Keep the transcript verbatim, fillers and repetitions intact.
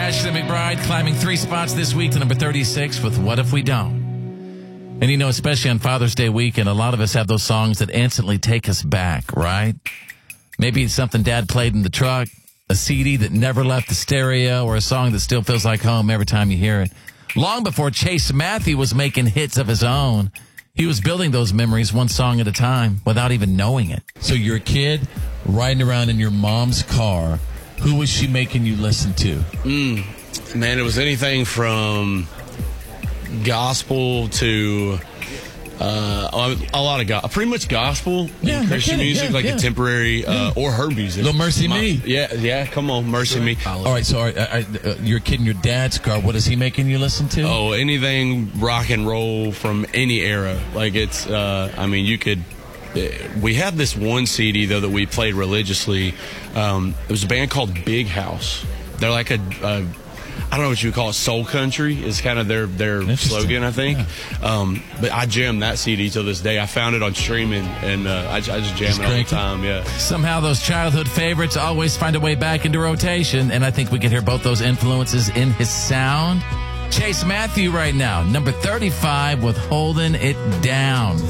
Ashley McBride climbing three spots this week to number thirty-six with What If We Don't? And you know, especially on Father's Day weekend, a lot of us have those songs that instantly take us back, right? Maybe it's something Dad played in the truck, a C D that never left the stereo, or a song that still feels like home every time you hear it. Long before Chase Matthew was making hits of his own, he was building those memories one song at a time without even knowing it. So you're a kid riding around in your mom's car. Who was she making you listen to? Mm, man, it was anything from gospel to uh, a lot of go- pretty much gospel, yeah, Christian okay, music, yeah, like yeah. contemporary uh, yeah. or her music. Little Mercy My, Me. Yeah, yeah, come on, Mercy Me. All right, so I, I, uh, you're a kid in your dad's car. What is he making you listen to? Oh, anything rock and roll from any era. Like it's, uh, I mean, you could. We had this one C D, though, that we played religiously. Um, it was a band called Big House. They're like a, a I don't know what you would call it, soul country is kind of their, their slogan, I think. Yeah. Um, but I jam that C D till this day. I found it on streaming, and uh, I, I just jam just it all the time, yeah. Somehow those childhood favorites always find a way back into rotation, and I think we can hear both those influences in his sound. Chase Matthew right now, number thirty-five with Holding It Down.